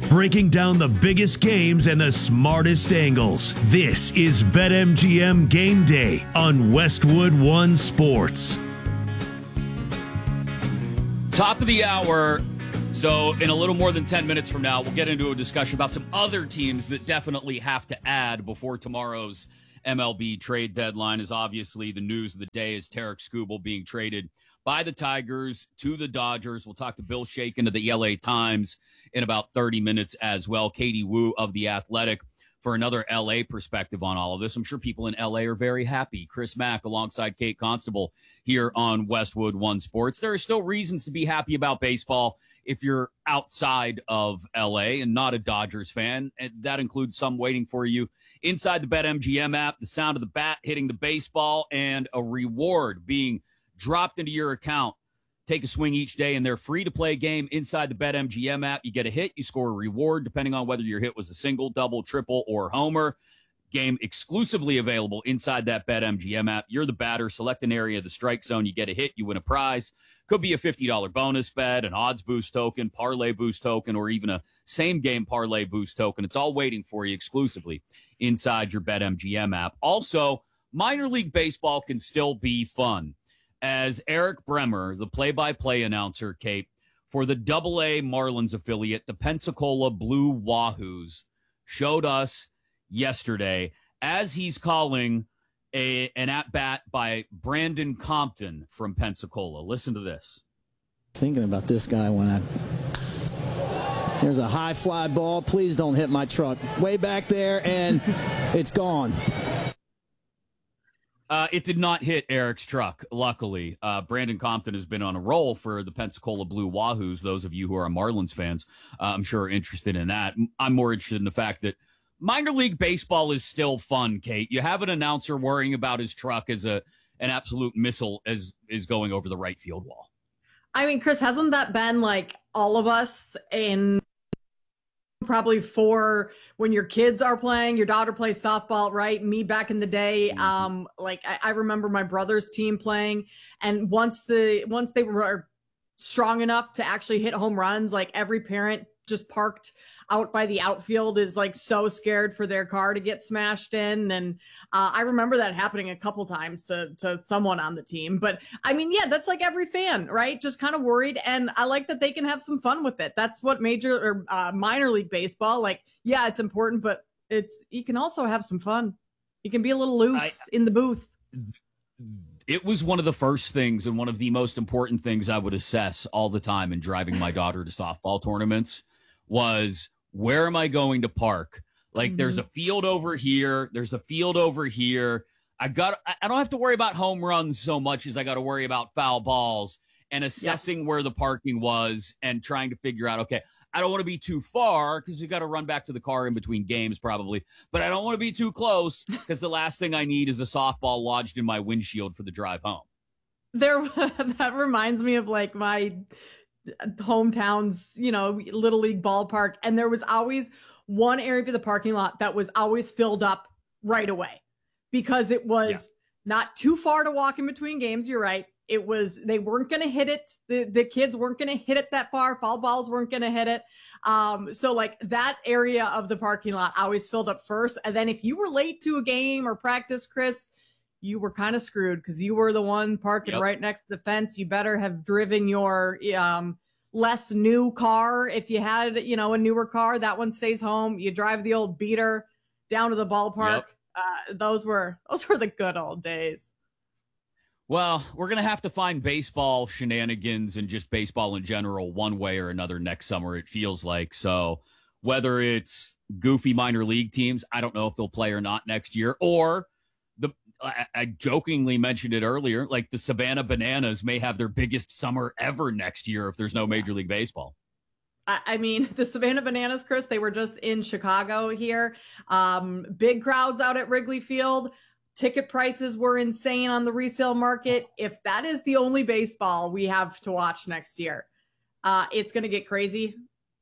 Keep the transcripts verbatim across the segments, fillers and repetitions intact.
breaking down the biggest games and the smartest angles. This is BetMGM Game Day on Westwood One Sports. Top of the hour. So in a little more than ten minutes from now, we'll get into a discussion about some other teams that definitely have to add before tomorrow's M L B trade deadline. Is obviously the news of the day is Tarik Skubal being traded by the Tigers to the Dodgers. We'll talk to Bill Shakin of the L A Times in about thirty minutes as well. Katie Woo of The Athletic for another L A perspective on all of this. I'm sure people in L A are very happy. Chris Mack alongside Kate Constable here on Westwood One Sports. There are still reasons to be happy about baseball if you're outside of L A and not a Dodgers fan. And that includes some waiting for you inside the BetMGM app, the sound of the bat hitting the baseball, and a reward being dropped into your account. Take a swing each day, and they're free to play game inside the BetMGM app. You get a hit, you score a reward, depending on whether your hit was a single, double, triple, or homer. Game exclusively available inside that BetMGM app. You're the batter. Select an area of the strike zone. You get a hit, you win a prize. Could be a fifty dollars bonus bet, an odds boost token, parlay boost token, or even a same-game parlay boost token. It's all waiting for you exclusively inside your BetMGM app. Also, minor league baseball can still be fun. As Eric Bremer, the play-by-play announcer, Kate, for the Double A Marlins affiliate, the Pensacola Blue Wahoos, showed us yesterday as he's calling a an at-bat by Brandon Compton from Pensacola. Listen to this. Thinking about this guy when I... There's a high fly ball. Please don't hit my truck. Way back there, and it's gone. Uh, it did not hit Eric's truck, luckily. Uh, Brandon Compton has been on a roll for the Pensacola Blue Wahoos. Those of you who are Marlins fans, uh, I'm sure are interested in that. I'm more interested in the fact that minor league baseball is still fun, Kate. You have an announcer worrying about his truck as a an absolute missile as is going over the right field wall. I mean, Chris, hasn't that been like all of us in probably for when your kids are playing, your daughter plays softball, right? Me back in the day, mm-hmm. um, like I, I remember my brother's team playing, and once the once they were strong enough to actually hit home runs, like every parent just parked out by the outfield is like so scared for their car to get smashed in. And uh, I remember that happening a couple times to, to someone on the team. But I mean, yeah, that's like every fan, right? Just kind of worried. And I like that they can have some fun with it. That's what major or uh, minor league baseball, like, yeah, it's important, but it's, you can also have some fun. You can be a little loose I, in the booth. It was one of the first things and one of the most important things I would assess all the time in driving my daughter to softball tournaments was, where am I going to park? Like, mm-hmm. there's a field over here. There's a field over here. I got, I don't have to worry about home runs so much as I got to worry about foul balls and assessing yep. where the parking was and trying to figure out, okay, I don't want to be too far because you got to run back to the car in between games probably, but I don't want to be too close because the last thing I need is a softball lodged in my windshield for the drive home. There, that reminds me of like my hometown's, you know, little league ballpark. And there was always one area of the parking lot that was always filled up right away because it was yeah. not too far to walk in between games. You're right. It was, they weren't going to hit it. The, the kids weren't going to hit it that far. Foul balls weren't going to hit it. Um, so like that area of the parking lot always filled up first. And then if you were late to a game or practice, Chris, you were kind of screwed because you were the one parking yep. right next to the fence. You better have driven your um, less new car. If you had, you know, a newer car, that one stays home. You drive the old beater down to the ballpark. Yep. Uh, those were those were the good old days. Well, we're going to have to find baseball shenanigans and just baseball in general one way or another next summer, it feels like. So whether it's goofy minor league teams, I don't know if they'll play or not next year, or the I, I jokingly mentioned it earlier, like the Savannah Bananas may have their biggest summer ever next year if there's no Major League Baseball. I mean, the Savannah Bananas, Chris, they were just in Chicago here. Um, big crowds out at Wrigley Field. Ticket prices were insane on the resale market. If that is the only baseball we have to watch next year, uh, it's going to get crazy.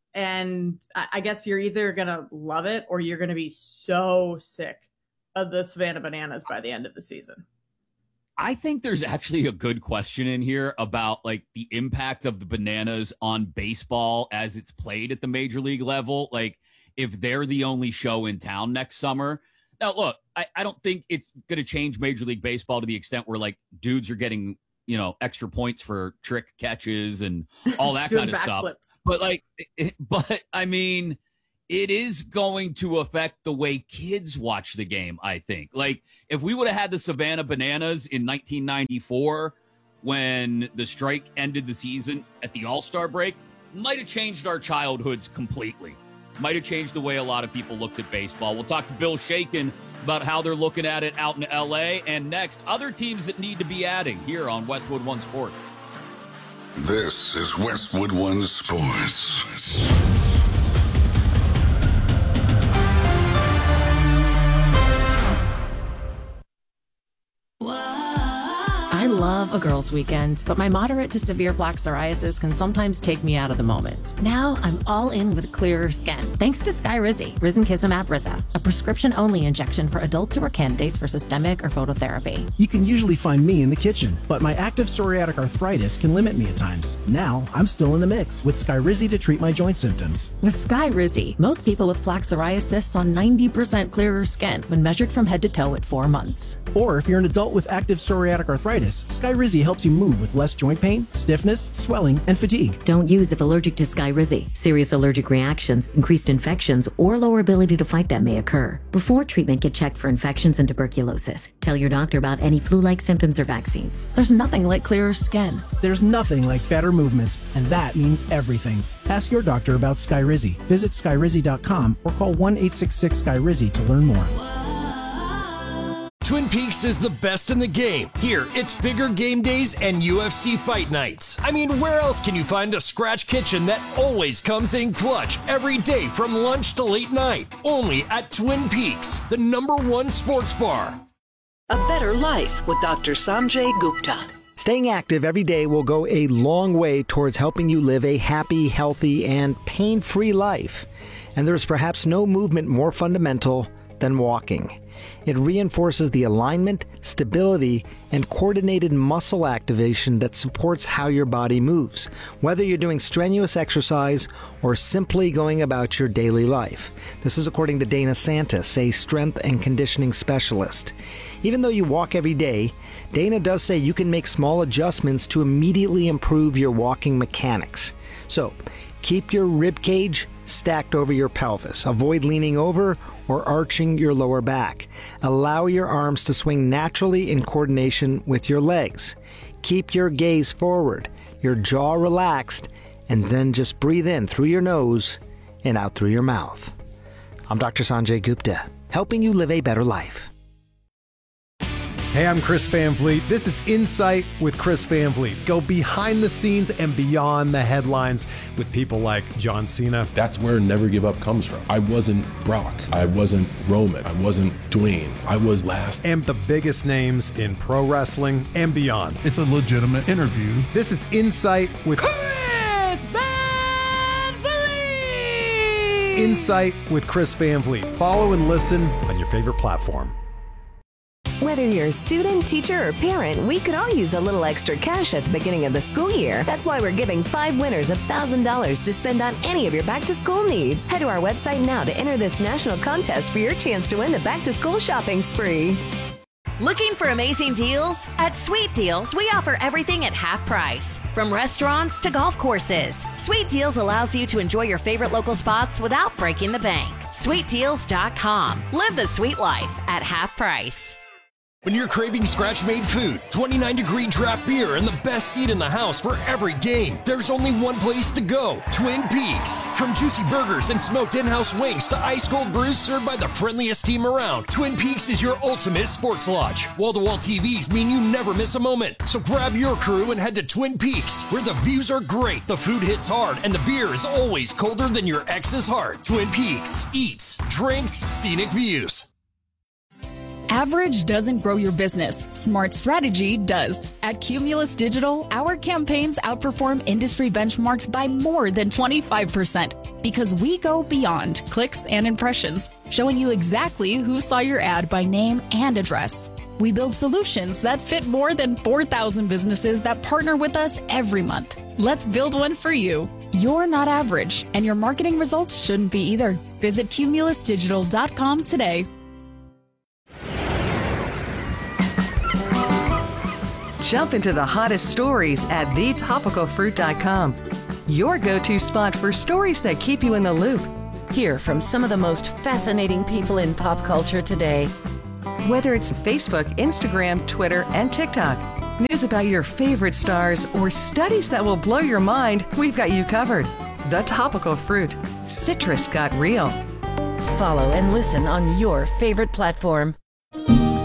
And I, I guess you're either going to love it or you're going to be so sick of the Savannah Bananas by the end of the season. I think there's actually a good question in here about like the impact of the Bananas on baseball as it's played at the major league level. Like if they're the only show in town next summer. Now, look, I, I don't think it's going to change Major League Baseball to the extent where like dudes are getting, you know, extra points for trick catches and all that kind of stuff. Flips. But like, it, but I mean, it is going to affect the way kids watch the game, I think. Like, if we would have had the Savannah Bananas in nineteen ninety-four when the strike ended the season at the All-Star break, might have changed our childhoods completely. Might have changed the way a lot of people looked at baseball. We'll talk to Bill Shaken about how they're looking at it out in L A. And next, other teams that need to be adding here on Westwood One Sports. This is Westwood One Sports. I love a girls' weekend, but my moderate to severe plaque psoriasis can sometimes take me out of the moment. Now I'm all in with clearer skin, thanks to Skyrizi, Risankizumab Riza, a prescription-only injection for adults who are candidates for systemic or phototherapy. You can usually find me in the kitchen, but my active psoriatic arthritis can limit me at times. Now I'm still in the mix with Skyrizi to treat my joint symptoms. With Skyrizi, most people with plaque psoriasis saw ninety percent clearer skin when measured from head to toe at four months. Or if you're an adult with active psoriatic arthritis, Skyrizi helps you move with less joint pain, stiffness, swelling, and fatigue. Don't use if allergic to Skyrizi. Serious allergic reactions, increased infections, or lower ability to fight them may occur. Before treatment, get checked for infections and tuberculosis. Tell your doctor about any flu-like symptoms or vaccines. There's nothing like clearer skin. There's nothing like better movement, and that means everything. Ask your doctor about Skyrizi. Visit Skyrizi dot com or call one eight six six Skyrizi to learn more. Twin Peaks is the best in the game. Here, it's bigger game days and U F C fight nights. I mean, where else can you find a scratch kitchen that always comes in clutch every day from lunch to late night? Only at Twin Peaks, the number one sports bar. A better life with Doctor Sanjay Gupta. Staying active every day will go a long way towards helping you live a happy, healthy, and pain-free life. And there's perhaps no movement more fundamental than walking. It reinforces the alignment, stability, and coordinated muscle activation that supports how your body moves, whether you're doing strenuous exercise or simply going about your daily life. This is according to Dana Santis, a strength and conditioning specialist. Even though you walk every day, Dana does say you can make small adjustments to immediately improve your walking mechanics. So, keep your rib cage stacked over your pelvis. Avoid leaning over or arching your lower back. Allow your arms to swing naturally in coordination with your legs. Keep your gaze forward, your jaw relaxed, and then just breathe in through your nose and out through your mouth. I'm Doctor Sanjay Gupta, helping you live a better life. Hey, I'm Chris Van Vliet. This is Insight with Chris Van Vliet. Go behind the scenes and beyond the headlines with people like John Cena. That's where Never Give Up comes from. I wasn't Brock. I wasn't Roman. I wasn't Dwayne. I was last. And the biggest names in pro wrestling and beyond. It's a legitimate interview. This is Insight with Chris Van Vliet. Insight with Chris Van Vliet. Follow and listen on your favorite platform. Whether you're a student, teacher, or parent, we could all use a little extra cash at the beginning of the school year. That's why we're giving five winners one thousand dollars to spend on any of your back-to-school needs. Head to our website now to enter this national contest for your chance to win the back-to-school shopping spree. Looking for amazing deals? At Sweet Deals, we offer everything at half price. From restaurants to golf courses, Sweet Deals allows you to enjoy your favorite local spots without breaking the bank. sweet deals dot com. Live the sweet life at half price. When you're craving scratch-made food, twenty-nine degree draft beer, and the best seat in the house for every game, there's only one place to go, Twin Peaks. From juicy burgers and smoked in-house wings to ice-cold brews served by the friendliest team around, Twin Peaks is your ultimate sports lodge. Wall-to-wall T Vs mean you never miss a moment. So grab your crew and head to Twin Peaks, where the views are great, the food hits hard, and the beer is always colder than your ex's heart. Twin Peaks. Eats, drinks, scenic views. Average doesn't grow your business. Smart strategy does. At Cumulus Digital, our campaigns outperform industry benchmarks by more than twenty-five percent because we go beyond clicks and impressions, showing you exactly who saw your ad by name and address. We build solutions that fit more than four thousand businesses that partner with us every month. Let's build one for you. You're not average, and your marketing results shouldn't be either. Visit cumulus digital dot com today. Jump into the hottest stories at the topical fruit dot com. Your go-to spot for stories that keep you in the loop. Hear from some of the most fascinating people in pop culture today. Whether it's Facebook, Instagram, Twitter, and TikTok, news about your favorite stars, or studies that will blow your mind, we've got you covered. The Topical Fruit. Citrus got real. Follow and listen on your favorite platform.